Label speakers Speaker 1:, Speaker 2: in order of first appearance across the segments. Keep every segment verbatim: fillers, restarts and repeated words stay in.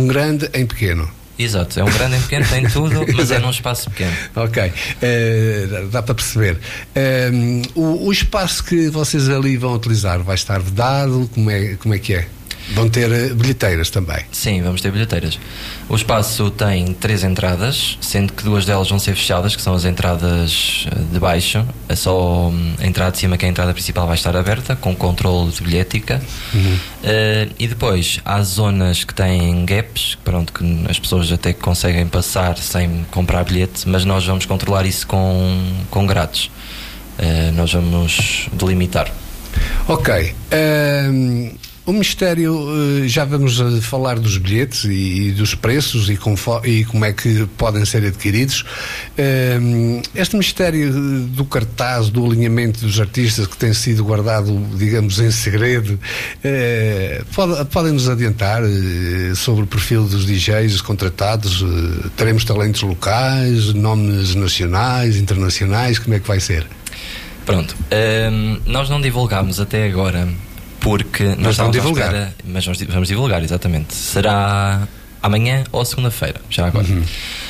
Speaker 1: grande em pequeno.
Speaker 2: Exato, é um grande em pequeno, tem tudo, mas é num espaço pequeno.
Speaker 1: Ok, uh, dá para perceber. Uh, o, o espaço que vocês ali vão utilizar vai estar vedado? Como é, como é que é? Vão ter uh, bilheteiras também?
Speaker 2: Sim, vamos ter bilheteiras. O espaço tem três entradas, sendo que duas delas vão ser fechadas, que são as entradas de baixo. É só a entrada de cima, que é a entrada principal, vai estar aberta, com controle de bilhética. Uhum. Uh, e depois há zonas que têm gaps, pronto, que as pessoas até conseguem passar sem comprar bilhete, mas nós vamos controlar isso com, com grades. Uh, nós vamos delimitar.
Speaker 1: Ok. Um... O Mistério, já vamos falar dos bilhetes e dos preços e, confo- e como é que podem ser adquiridos. Este mistério do cartaz, do alinhamento dos artistas, que tem sido guardado, digamos, em segredo, pode, podem-nos adiantar sobre o perfil dos D Js contratados? Teremos talentos locais, nomes nacionais, internacionais? Como é que vai ser?
Speaker 2: Pronto, um, nós não divulgámos até agora, porque nós
Speaker 1: vamos divulgar.
Speaker 2: Espera, mas nós vamos divulgar, exatamente. Será amanhã ou segunda-feira, já agora. Uhum.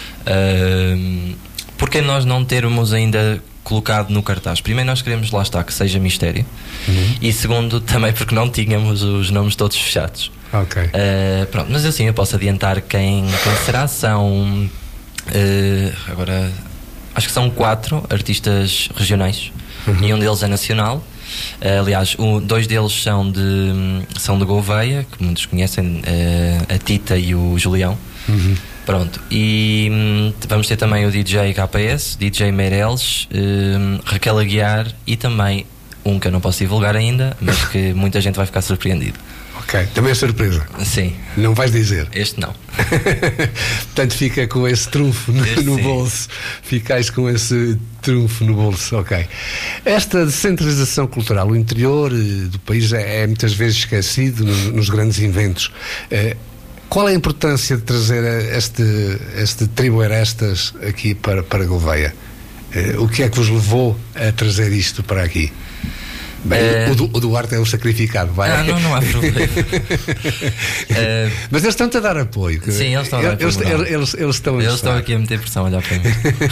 Speaker 2: Uh, porque nós não termos ainda colocado no cartaz? Primeiro, nós queremos, lá está, que seja mistério. Uhum. E segundo, também porque não tínhamos os nomes todos fechados.
Speaker 1: Ok.
Speaker 2: Uh, pronto, mas assim eu posso adiantar quem, quem será. São uh, agora acho que são quatro artistas regionais. Uhum. E um deles é nacional. Uh, aliás, um, dois deles são de, são de Gouveia, que muitos conhecem, uh, a Tita e o Julião. Uhum. Pronto, e um, vamos ter também o D J K P S, D J Meireles, um, Raquel Aguiar e também um que eu não posso divulgar ainda, mas que muita gente vai ficar surpreendido.
Speaker 1: Ok, também é surpresa.
Speaker 2: Sim.
Speaker 1: Não vais dizer?
Speaker 2: Este não.
Speaker 1: Portanto, fica com esse trunfo no, no bolso. Ficais com esse trunfo no bolso, ok. Esta descentralização cultural, o interior do país é, é muitas vezes esquecido nos, nos grandes eventos. É, qual é a importância de trazer este, este Tribo Erestas aqui para, para Gouveia? É, o que é que vos levou a trazer isto para aqui? Bem, uh, o, du, o Duarte é o sacrificado, vai.
Speaker 2: Ah, não, não há problema. uh,
Speaker 1: Mas eles estão-te a dar apoio.
Speaker 2: Sim, eles estão a dar apoio.
Speaker 1: Eles, eles, eles, eles estão, a
Speaker 2: eles estão aqui a meter pressão, olhar para mim.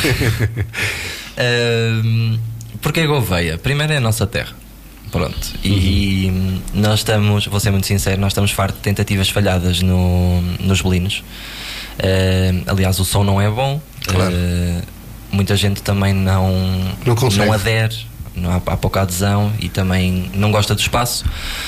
Speaker 2: uh, Porque é Gouveia? Primeiro é a nossa terra. Pronto. E uhum. nós estamos, vou ser muito sincero, nós estamos fartos de tentativas falhadas no, nos bolinos. Uh, aliás, o som não é bom.
Speaker 1: Claro.
Speaker 2: Uh, muita gente também não,
Speaker 1: não,
Speaker 2: não adere. Não há, há pouca adesão e também não gosta do espaço.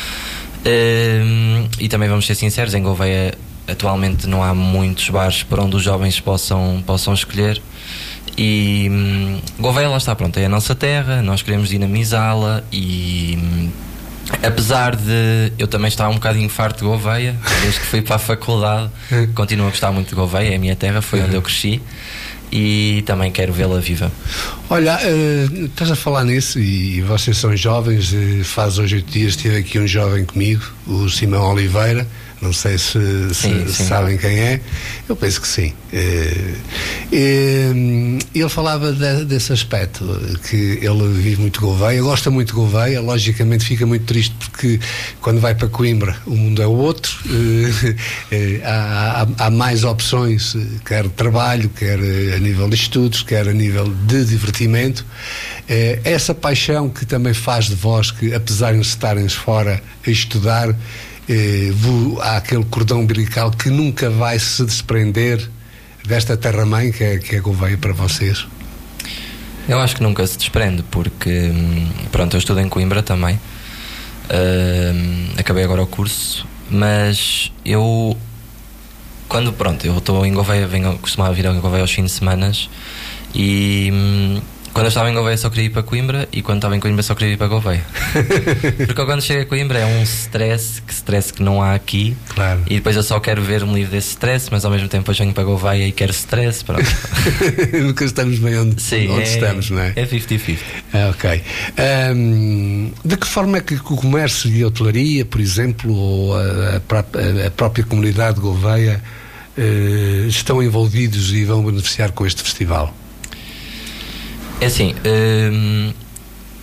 Speaker 2: Uh, e também vamos ser sinceros, em Gouveia atualmente não há muitos bares para onde os jovens possam, possam escolher. E um, Gouveia, lá está, pronto, é a nossa terra, nós queremos dinamizá-la. E um, apesar de eu também estar um bocadinho farto de Gouveia, desde que fui para a faculdade, continuo a gostar muito de Gouveia, é a minha terra, foi onde eu cresci. E também quero vê-la viva.
Speaker 1: Olha, uh, estás a falar nisso e vocês são jovens, uh, faz hoje oito dias estive aqui um jovem comigo, o Simão Oliveira, não sei se,
Speaker 2: sim,
Speaker 1: se
Speaker 2: sim.
Speaker 1: sabem quem é, eu penso que sim. Uh, uh, ele falava de, desse aspecto, que ele vive muito Gouveia, gosta muito de Gouveia, logicamente fica muito triste porque quando vai para Coimbra o mundo é o outro, uh, uh, há, há, há mais opções, quer de trabalho, quer a nível de estudos, quer a nível de divertimento. Uh, essa paixão que também faz de vós, que apesar de estarem fora a estudar, Eh, há aquele cordão umbilical que nunca vai se desprender desta terra-mãe que é, que é Gouveia para vocês?
Speaker 2: Eu acho que nunca se desprende, porque pronto, eu estudo em Coimbra também, uh, acabei agora o curso, mas eu quando pronto, eu estou em Gouveia, venho, costumava vir a Gouveia aos fins de semana e um, quando eu estava em Gouveia só queria ir para Coimbra e quando estava em Coimbra só queria ir para Gouveia. Porque quando chego a Coimbra é um stress, que stress que não há aqui.
Speaker 1: Claro.
Speaker 2: E depois eu só quero ver um livro desse stress, mas ao mesmo tempo depois venho para Gouveia e quero stress.
Speaker 1: Nunca estamos bem onde,
Speaker 2: Sim,
Speaker 1: onde
Speaker 2: é,
Speaker 1: estamos, não é?
Speaker 2: É cinquenta cinquenta.
Speaker 1: Ah, ok. Um, de que forma é que o comércio e a hotelaria, por exemplo, ou a, a, própria, a própria comunidade de Gouveia uh, estão envolvidos e vão beneficiar com este festival?
Speaker 2: É assim, hum,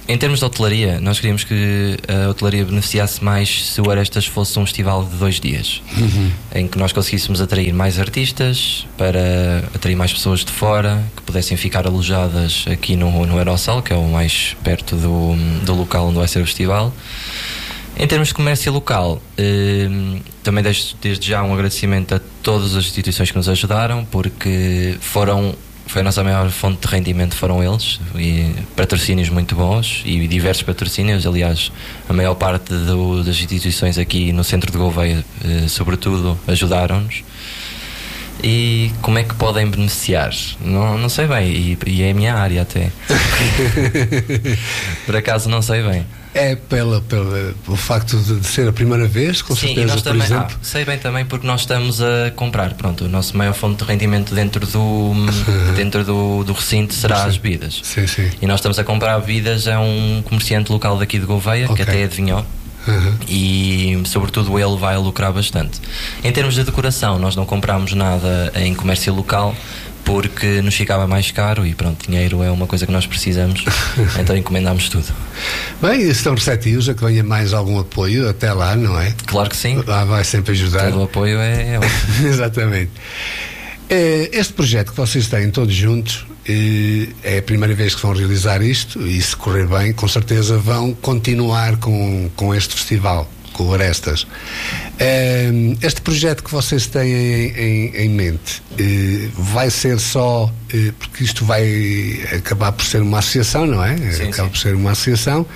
Speaker 2: Em termos de hotelaria, nós queríamos que a hotelaria beneficiasse mais se o Arestas fosse um festival de dois dias, uhum. em que nós conseguíssemos atrair mais artistas, para atrair mais pessoas de fora, que pudessem ficar alojadas aqui no, no Aerossol, que é o mais perto do, do local onde vai ser o festival. Em termos de comércio local, eh, também desde, desde já um agradecimento a todas as instituições que nos ajudaram, porque foram... Foi a nossa maior fonte de rendimento, foram eles, e patrocínios muito bons e diversos patrocínios. Aliás, a maior parte do, das instituições aqui no centro de Gouveia, eh, sobretudo, ajudaram-nos. E como é que podem beneficiar? Não, não sei bem, e, e é a minha área até. Por acaso não sei bem.
Speaker 1: É pela, pela, pelo facto de ser a primeira vez, com
Speaker 2: Sim,
Speaker 1: certeza,
Speaker 2: e nós
Speaker 1: por
Speaker 2: também,
Speaker 1: exemplo.
Speaker 2: Ah, sei bem também porque nós estamos a comprar. Pronto, o nosso maior fonte de rendimento dentro do, dentro do, do recinto será sim. as bebidas.
Speaker 1: Sim, sim.
Speaker 2: E nós estamos a comprar bebidas a um comerciante local daqui de Gouveia, okay. que até adivinhou. Uhum. E sobretudo ele vai lucrar bastante. Em termos de decoração, nós não compramos nada em comércio local, porque nos ficava mais caro e pronto, dinheiro é uma coisa que nós precisamos, então encomendámos tudo.
Speaker 1: Bem, estão receptivos a que venha mais algum apoio até lá, não é?
Speaker 2: Claro que sim.
Speaker 1: Lá vai sempre ajudar.
Speaker 2: Todo o apoio é, é ótimo.
Speaker 1: Exatamente. Este projeto que vocês têm todos juntos, é a primeira vez que vão realizar isto, e se correr bem, com certeza vão continuar com, com este festival, com o Arestas. Este projeto que vocês têm em, em, em mente vai ser só, porque isto vai acabar por ser uma associação, não é?
Speaker 2: Sim,
Speaker 1: Acaba
Speaker 2: sim.
Speaker 1: por ser uma associação.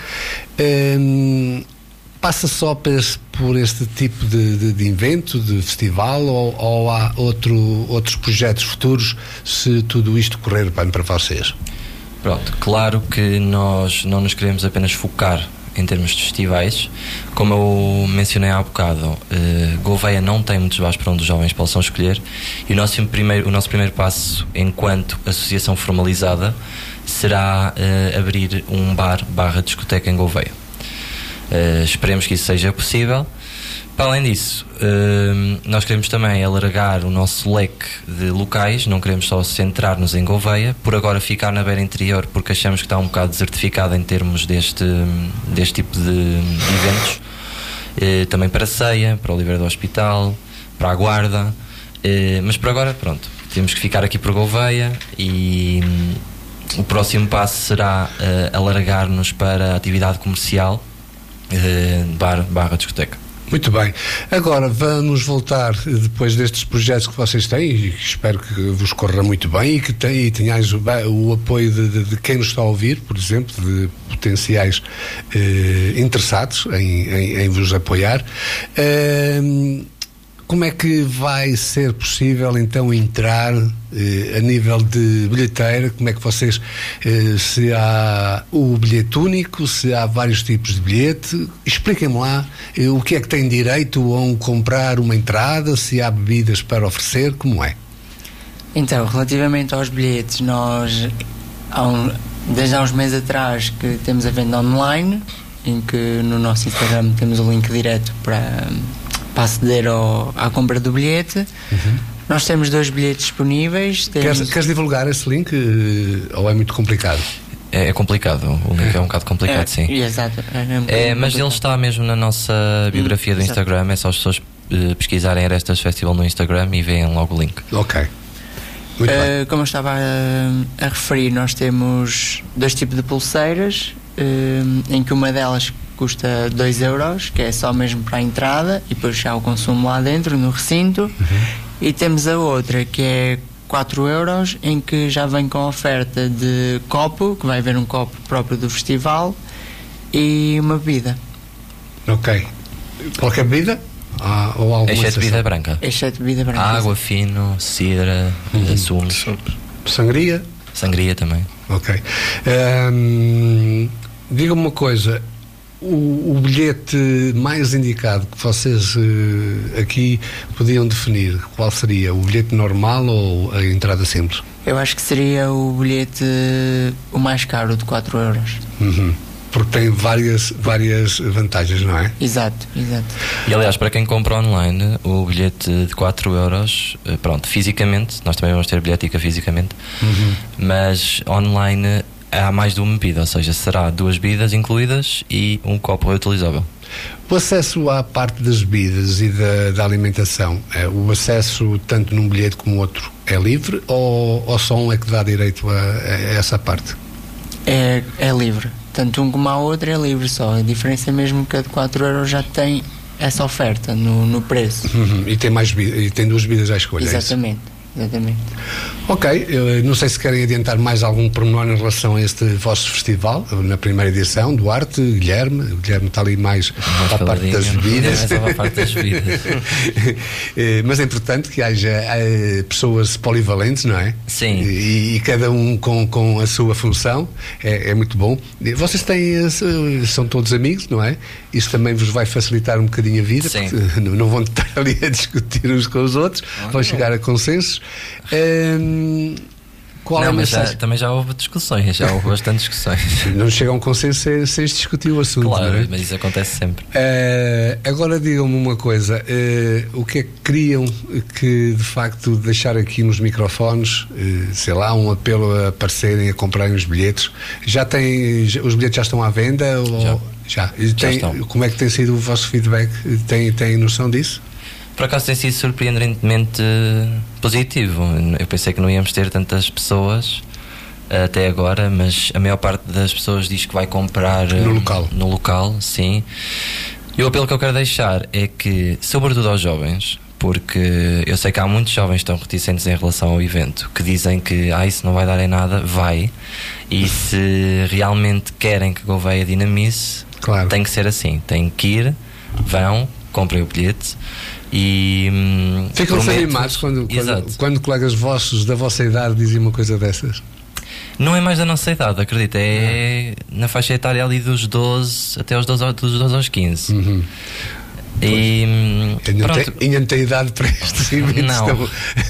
Speaker 1: Passa só por, esse, por este tipo de, de, de evento, de festival, ou, ou há outro, outros projetos futuros se tudo isto correr bem para vocês?
Speaker 2: Pronto, claro que nós não nos queremos apenas focar em termos de festivais. Como eu mencionei há bocado, eh, Gouveia não tem muitos bares para onde os jovens possam escolher, e o nosso primeiro, o nosso primeiro passo enquanto associação formalizada será eh, abrir um bar barra discoteca em Gouveia. Uh, esperemos que isso seja possível. Para além disso, uh, nós queremos também alargar o nosso leque de locais. Não queremos só centrar-nos em Gouveia, por agora ficar na beira interior, porque achamos que está um bocado desertificado em termos deste, deste tipo de, de eventos. Uh, também para Ceia, para Oliveira do Hospital, para a Guarda, uh, mas por agora, pronto, temos que ficar aqui por Gouveia. E um, o próximo passo será uh, alargar-nos para a atividade comercial, bar barra discoteca.
Speaker 1: Muito bem. Agora vamos voltar, depois destes projetos que vocês têm, e espero que vos corra muito bem e que tem, e tenhais o, o apoio de, de, de quem nos está a ouvir, por exemplo, de potenciais eh, interessados em, em, em vos apoiar. Eh, como é que vai ser possível então entrar eh, a nível de bilheteira? Como é que vocês, eh, se há o bilhete único, se há vários tipos de bilhete? Expliquem-me lá eh, o que é que tem direito a um comprar uma entrada, se há bebidas para oferecer, como é?
Speaker 3: Então, relativamente aos bilhetes, nós há um, desde há uns meses atrás que temos a venda online, em que no nosso Instagram temos o link direto para... para aceder ao, à compra do bilhete. Uhum. Nós temos dois bilhetes disponíveis. Temos...
Speaker 1: Queres, queres divulgar esse link ou é muito complicado?
Speaker 2: É, é complicado, o link é, é um bocado complicado,
Speaker 3: é,
Speaker 2: sim.
Speaker 3: Exato. É, um
Speaker 2: é, mas ele está mesmo na nossa biografia hum, do Instagram, exato. É só as pessoas uh, pesquisarem Arestas Festival no Instagram e veem logo o link.
Speaker 1: Ok. Muito uh, bem.
Speaker 3: Como eu estava a, a referir, nós temos dois tipos de pulseiras, uh, em que uma delas custa dois euros, que é só mesmo para a entrada, e depois já o consumo lá dentro, no recinto. Uhum. E temos a outra, que é quatro euros, em que já vem com oferta de copo, que vai haver um copo próprio do festival, e uma bebida.
Speaker 1: Ok. Qualquer bebida? Ah, ou alguma
Speaker 2: exceto bebida branca.
Speaker 3: Exceto bebida branca.
Speaker 2: Água, fino, cidra, uhum. sumos.
Speaker 1: Sangria?
Speaker 2: Sangria também.
Speaker 1: Ok. Um, diga-me uma coisa. O, o bilhete mais indicado que vocês uh, aqui podiam definir, qual seria? O bilhete normal ou a entrada simples?
Speaker 3: Eu acho que seria o bilhete o mais caro, de quatro euros.
Speaker 1: Uhum. Porque tem várias, várias vantagens, não é?
Speaker 3: Exato, exato.
Speaker 2: E aliás, para quem compra online, o bilhete de quatro euros, pronto, fisicamente, nós também vamos ter bilhética fisicamente, uhum. mas online há mais de uma bebida, ou seja, será duas bebidas incluídas e um copo reutilizável.
Speaker 1: O acesso à parte das bebidas e da, da alimentação, é, o acesso tanto num bilhete como outro é livre ou, ou só um é que dá direito a, a essa parte?
Speaker 3: É, é livre, tanto um como a outra é livre só, a diferença é mesmo que a de quatro euros já tem essa oferta no, no preço.
Speaker 1: Uhum. E tem mais e tem duas bebidas à escolha.
Speaker 3: Exatamente.
Speaker 1: É
Speaker 3: Exatamente.
Speaker 1: Ok, eu não sei se querem adiantar mais algum pormenor em relação a este vosso festival, na primeira edição, Duarte, Guilherme, o Guilherme está ali mais à parte das bebidas.
Speaker 2: É, parte das bebidas.
Speaker 1: Mas é importante que haja é, pessoas polivalentes, não é?
Speaker 2: Sim.
Speaker 1: E, e cada um com, com a sua função, é, é muito bom. Vocês têm, são todos amigos, não é? Isso também vos vai facilitar um bocadinho a vida.
Speaker 2: Sim.
Speaker 1: Porque não vão estar ali a discutir uns com os outros, ah, vão chegar a consensos. Um, qual
Speaker 2: não,
Speaker 1: é a
Speaker 2: mas
Speaker 1: mensagem?
Speaker 2: Já, também já houve discussões, já houve bastante discussões.
Speaker 1: Não chega a um consenso sem, sem se discutir o assunto.
Speaker 2: Claro,
Speaker 1: não é?
Speaker 2: mas isso acontece sempre.
Speaker 1: Uh, agora digam-me uma coisa, uh, o que é que queriam que de facto deixar aqui nos microfones, uh, sei lá, um apelo a aparecerem, a comprarem os bilhetes? Já têm, os bilhetes já estão à venda? Ou,
Speaker 2: já.
Speaker 1: Já. E tem,
Speaker 2: já estão.
Speaker 1: Como é que tem sido o vosso feedback? Tem, tem noção disso?
Speaker 2: Por acaso tem sido surpreendentemente positivo. Eu pensei que não íamos ter tantas pessoas até agora, mas a maior parte das pessoas diz que vai comprar
Speaker 1: no local.
Speaker 2: No local, sim. E o apelo que eu quero deixar é que, sobretudo aos jovens, porque eu sei que há muitos jovens que estão reticentes em relação ao evento, que dizem que ah, isso não vai dar em nada, vai. E se realmente querem que Gouveia dinamize,
Speaker 1: claro,
Speaker 2: tem que ser assim, tem que ir, vão, comprem o bilhete. E hum,
Speaker 1: ficam-se animados quando, quando, quando colegas vossos da vossa idade dizem uma coisa dessas?
Speaker 2: Não é mais da nossa idade, acredita, é ah. na faixa etária ali dos doze até aos doze, dos doze aos quinze.
Speaker 1: Uhum.
Speaker 2: E
Speaker 1: ainda não, tem, ainda não tem idade para estes eventos
Speaker 2: não.
Speaker 1: tão,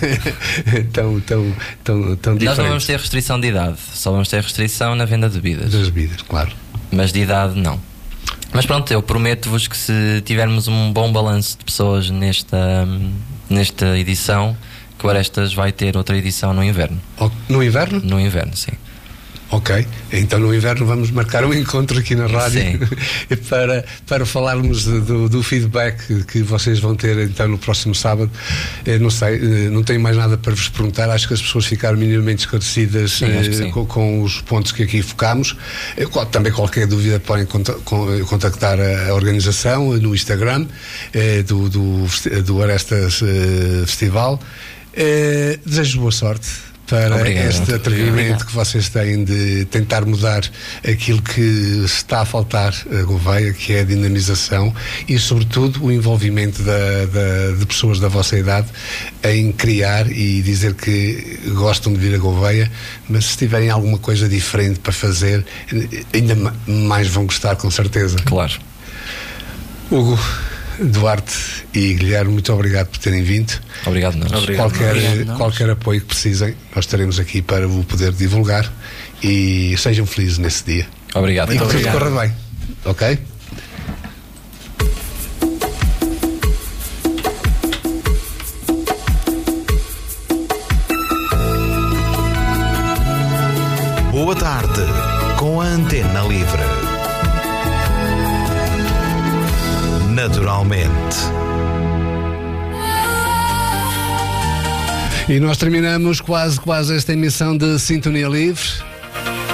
Speaker 1: tão, tão, tão, tão diferentes.
Speaker 2: Nós não vamos ter restrição de idade, só vamos ter restrição na venda de bebidas.
Speaker 1: Das bebidas, claro.
Speaker 2: Mas de idade não. Mas pronto, eu prometo-vos que se tivermos um bom balanço de pessoas nesta, nesta edição, que o Arestas vai ter outra edição no inverno.
Speaker 1: No inverno?
Speaker 2: No inverno, sim.
Speaker 1: Ok, então no inverno vamos marcar um encontro aqui na rádio para, para falarmos do, do feedback que vocês vão ter então no próximo sábado. Eu não sei, não tenho mais nada para vos perguntar, acho que as pessoas ficaram minimamente esclarecidas. Sim, eh, com, com os pontos que aqui focámos. Também qualquer dúvida podem contactar a organização no Instagram eh, do, do, do Arestas eh, Festival. Eh, desejo boa sorte para Obrigado. Este atrevimento Obrigado. Que vocês têm de tentar mudar aquilo que está a faltar a Gouveia, que é a dinamização e sobretudo o envolvimento da, da, de pessoas da vossa idade em criar e dizer que gostam de vir a Gouveia, mas se tiverem alguma coisa diferente para fazer, ainda mais vão gostar, com certeza.
Speaker 2: Claro.
Speaker 1: Hugo, Duarte e Guilherme, muito obrigado por terem vindo.
Speaker 2: Obrigado, nós.
Speaker 1: Obrigado. Qualquer, obrigado, qualquer apoio que precisem, nós estaremos aqui para o poder divulgar e sejam felizes nesse dia.
Speaker 2: Obrigado.
Speaker 1: E que tudo corra bem, ok?
Speaker 4: Boa tarde, com a Antena Livre. Naturalmente.
Speaker 1: E nós terminamos quase, quase esta emissão de Sintonia Livre.